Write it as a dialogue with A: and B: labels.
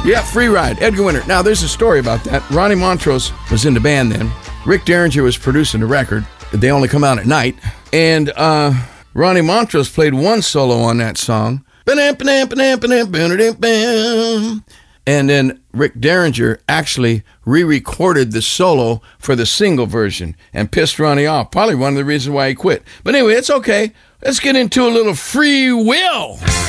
A: Yeah, Free Ride, Edgar Winter. Now, there's a story about that. Ronnie Montrose was in the band then. Rick Derringer was producing the record. They only come out at night. And Ronnie Montrose played one solo on that song. And then Rick Derringer actually re-recorded the solo for the single version and pissed Ronnie off. Probably one of the reasons why he quit. But anyway, it's okay. Let's get into a little Free Will.